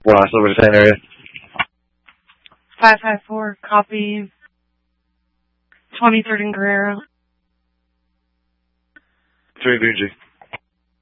Watch over the same area. 554, copy. 23rd and Guerrero. 3 BG.